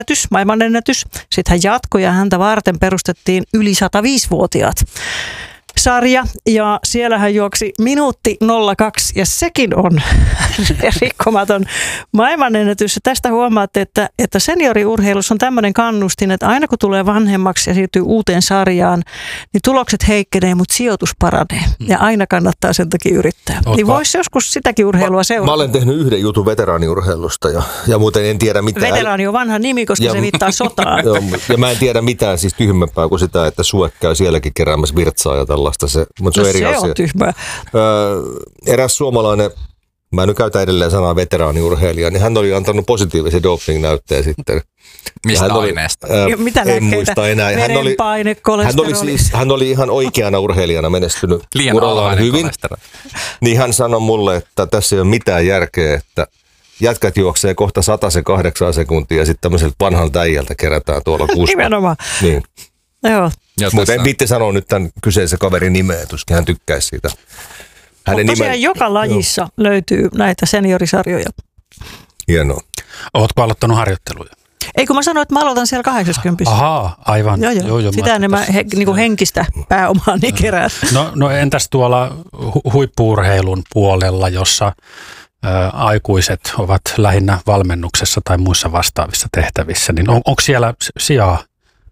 maailmanennätys. Sitten hän jatkoi ja häntä varten perustettiin yli 105-vuotiaat sarja ja siellä hän juoksi minuutti 02 ja sekin on rikkomaton maailmanennätys. Tästä huomaatte, että senioriurheilussa on tämmöinen kannustin, että aina kun tulee vanhemmaksi ja siirtyy uuteen sarjaan, niin tulokset heikkenee, mutta sijoitus paranee ja aina kannattaa sen takia yrittää. Niin voisi joskus sitäkin urheilua seurata. Mä olen tehnyt yhden jutun veteraaniurheilusta ja muuten en tiedä mitään. Veteraani on vanha nimi, koska se viittaa sotaan. Ja mä en tiedä mitään siis tyhmempää kuin sitä, että Suek käy sielläkin keräämässä virtsaa ja tällaista. Mutta se on eri asia. On tyhmää. Eräs suomalainen, mä nyt käytän edelleen sanaa veteraaniurheilija, niin hän oli antanut positiivisen doping-näytteen sitten. Mistä aineesta? Mitä en muista enää. Verenpaine, kolesteroli. Hän oli ihan oikeana urheilijana menestynyt urallaan hyvin. Niin hän sanoi mulle, että tässä ei ole mitään järkeä, että jätkät juoksee kohta 108 sekuntia ja sitten tämmöiseltä vanhalta äijältä kerätään tuolla kuusta. Nimenomaan. Niin. Joo. Mutta en viitti sanoa nyt tämän kyseisen kaverin nimeä, tuskin hän tykkäisi siitä. Mutta tosiaan joka lajissa löytyy näitä seniorisarjoja. Hienoa. Ootko aloittanut harjoitteluja? Ei, kun mä sanoin, että mä aloitan siellä 80. Ahaa, aivan. Joo. Sitä enemmän niinku henkistä pääomaa niin kerää. No entäs tuolla huippu-urheilun puolella, jossa aikuiset ovat lähinnä valmennuksessa tai muissa vastaavissa tehtävissä, niin onko siellä sijaa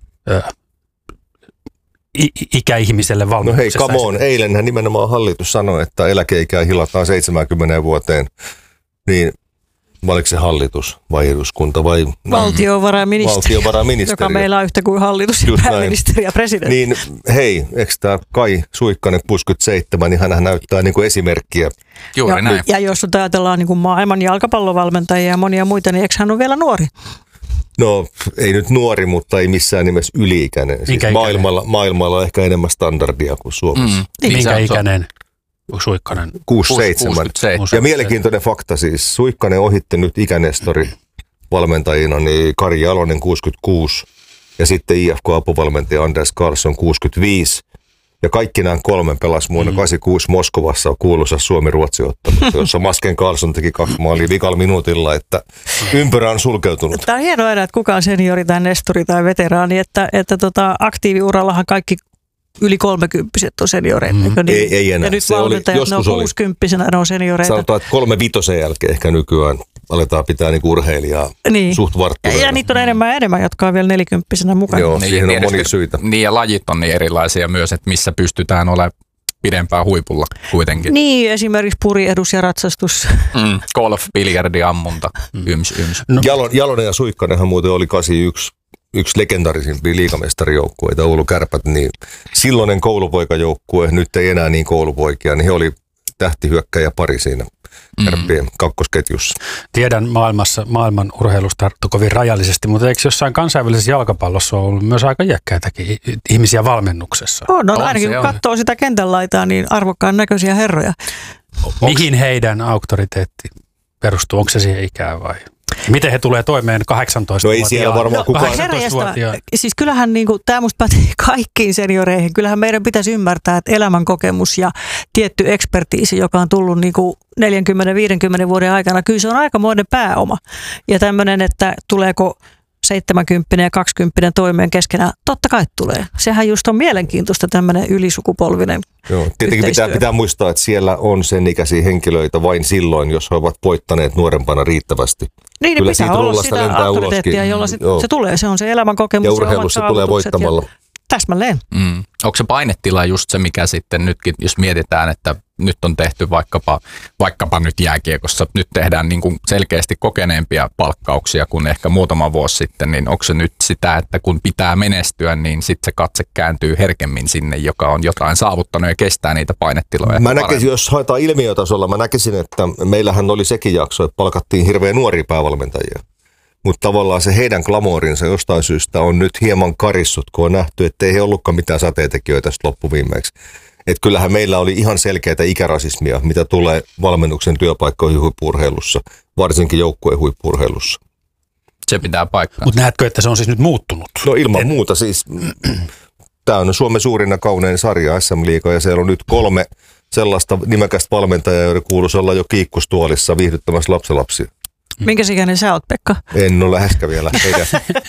ikäihmiselle valmennuksessa? No hei, come on. Eilenhän nimenomaan hallitus sanoi, että eläkeikää hilataan 70 vuoteen, niin oliko se hallitus vai eduskunta vai? Valtiovarainministeri, joka meillä on yhtä kuin hallitus ja pääministeri ja presidentti. Niin hei, eikö tämä Kai Suikkanen 67, niin hänhän näyttää niin kuin esimerkkiä. Juuri näin. Ja jos ajatellaan niin kuin maailman jalkapallovalmentajia ja monia muita, niin eikö hän ole vielä nuori? No ei nyt nuori, mutta ei missään nimessä yli-ikäinen. Siis maailmalla on ehkä enemmän standardia kuin Suomessa. Minkä ikäinen Suikkanen? 67. Ja mielenkiintoinen fakta siis. Suikkanen ohitti nyt ikänestori valmentajina, niin Kari Jalonen 66 ja sitten IFK-apuvalmentaja Anders Karlsson 65. Ja kaikki nämä kolmen pelasi vuonna 86 Moskovassa kuuluisa Suomi-Ruotsi-ottelu, jossa Masken Karlsson teki 2 maalia vikalla minuutilla, että ympyrä on sulkeutunut. Tämä on hienoa enää, että kuka on seniori tai nestori tai veteraani, että aktiiviurallahan kaikki yli 30 on senioreita. Ei enää. Ja nyt valmentajat, ne on 60-vuotiaana, ne on senioreita. Sanotaan, että 35 jälkeen ehkä nykyään aletaan pitää niinku urheilijaa suht varttuneena. Ja niitä on enemmän, jotka on vielä 40 mukana. Joo, siihen on monia syitä. Niin ja lajit on niin erilaisia myös, että missä pystytään olemaan pidempään huipulla kuitenkin. Niin, esimerkiksi puriedus ja ratsastus. Golf, biljardi, ammunta, yms. No. Jalonen ja Suikkanenhan muuten oli 81. Yksi legendarisimpia liigamestarijoukkueita, Oulu Kärpät, niin silloinen koulupoikajoukkue, nyt ei enää niin koulupoikia, niin he oli tähtihyökkäjä pari siinä Kärppien kakkosketjussa. Tiedän maailman urheilusta kovin rajallisesti, mutta eikö jossain kansainvälisessä jalkapallossa ole ollut myös aika iäkkäitäkin ihmisiä valmennuksessa? On ainakin kun katsoo sitä kentän laitaa, niin arvokkaan näköisiä herroja. Mihin heidän auktoriteetti perustuu? Onko se siihen ikään vai? Miten he tulee toimeen 18-vuotiaan? No ei siellä varmaan kukaan. Siis kyllähän tämä musta pätee kaikkiin senioreihin. Kyllähän meidän pitäisi ymmärtää, että elämänkokemus ja tietty ekspertiisi, joka on tullut 40-50 vuoden aikana, kyllä se on aikamoinen pääoma. Ja tämmöinen, että tuleeko 70 ja 20 toimeen keskenään, totta kai tulee. Sehän just on mielenkiintoista tämmöinen ylisukupolvinen. Joo, tietenkin pitää muistaa, että siellä on sen ikäisiä henkilöitä vain silloin, jos he ovat voittaneet nuorempana riittävästi. Niin, kyllä pitää olla sitä auktoriteettia, jolla se tulee. Se on se elämänkokemus. Ja urheilussa tulee voittamalla. Täsmälleen. Onko se painetila just se, mikä sitten nytkin, jos mietitään, että nyt on tehty vaikkapa nyt jääkiekossa, nyt tehdään niin kuin selkeästi kokeneempia palkkauksia kuin ehkä muutama vuosi sitten, niin onko se nyt sitä, että kun pitää menestyä, niin sitten se katse kääntyy herkemmin sinne, joka on jotain saavuttanut ja kestää niitä painetiloja? Mä näkisin, jos haetaan ilmiötasolla, mä näkisin, että meillähän oli sekin jakso, että palkattiin hirveän nuoria päävalmentajia. Mutta tavallaan se heidän glamourinsa jostain syystä on nyt hieman karissut, kun on nähty, että ei he ollutkaan mitään sateentekijöitä loppuviimeksi. Että kyllähän meillä oli ihan selkeätä ikärasismia, mitä tulee valmennuksen työpaikkoihin huippu-urheilussa, varsinkin joukkueen huippu-urheilussa. Se pitää paikkaa. Mutta näetkö, että se on siis nyt muuttunut? No ilman muuta siis. Tämä on Suomen suurin ja kaunein sarja SM-liiga ja siellä on nyt 3 sellaista nimekästä valmentajaa, joiden kuuluisi olla jo kiikkustuolissa viihdyttämässä lapsenlapsia. Minkä ikäinen sä oot, Pekka? En ole läheskään vielä heidän